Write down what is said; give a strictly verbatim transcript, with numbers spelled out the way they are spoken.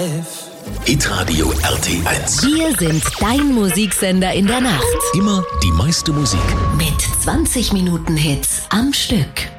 life. Hitradio R T eins. Wir sind dein Musiksender in der Nacht. Immer die meiste Musik. Mit zwanzig Minuten Hits am Stück.